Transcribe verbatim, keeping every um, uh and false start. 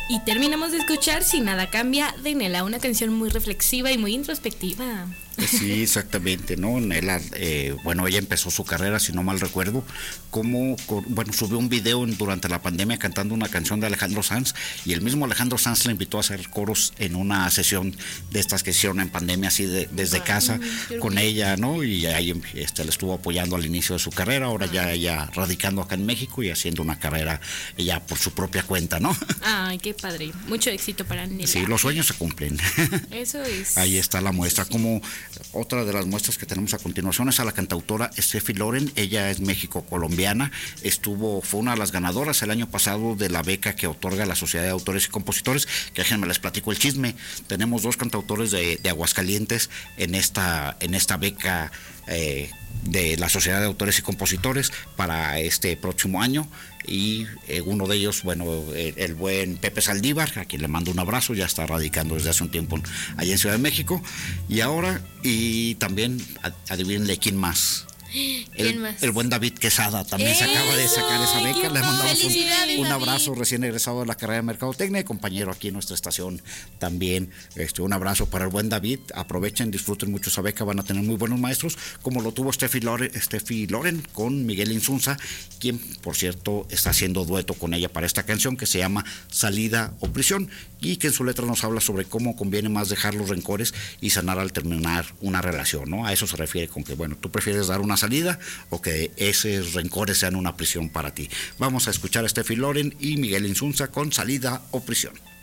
Y terminamos de escuchar Si Nada Cambia de Nela, una canción muy reflexiva y muy introspectiva. Sí, exactamente, ¿no? Nela, eh, bueno, ella empezó su carrera, si no mal recuerdo, como, bueno, subió un video en, durante la pandemia cantando una canción de Alejandro Sanz, y el mismo Alejandro Sanz le invitó a hacer coros en una sesión de estas que hicieron en pandemia, así de, desde casa, con ella, ¿no? Y ahí este, le estuvo apoyando al inicio de su carrera, ahora ya ella radicando acá en México y haciendo una carrera ella por su propia cuenta, ¿no? Ay, qué padre, mucho éxito para Nela. Sí, los sueños se cumplen. Eso es. Ahí está la muestra, sí, sí. Como otra de las muestras que tenemos a continuación es a la cantautora Steffi Loren. Ella es México-colombiana, estuvo, fue una de las ganadoras el año pasado de la beca que otorga la Sociedad de Autores y Compositores, que déjenme les platico el chisme. Tenemos dos cantautores de, de Aguascalientes en esta, en esta beca eh, de la Sociedad de Autores y Compositores para este próximo año, y eh, uno de ellos, bueno, el, el buen Pepe Saldívar, a quien le mando un abrazo, ya está radicando desde hace un tiempo allá en Ciudad de México, y ahora, y también, adivínenle quién más. El, el buen David Quesada también ¡Eso! Se acaba de sacar esa beca. Le mandamos un, un abrazo, recién egresado de la carrera de Mercadotecnia y compañero aquí en nuestra estación también. Este, un abrazo para el buen David. Aprovechen, disfruten mucho esa beca, van a tener muy buenos maestros, como lo tuvo Steffi Loren, Steffi Loren con Miguel Insunza, quien por cierto está haciendo dueto con ella para esta canción que se llama Salida o Prisión, y que en su letra nos habla sobre cómo conviene más dejar los rencores y sanar al terminar una relación, ¿no? A eso se refiere con que, bueno, tú prefieres dar una salida o que esos rencores sean una prisión para ti. Vamos a escuchar a Steffi Loren y Miguel Insunza con Salida o Prisión.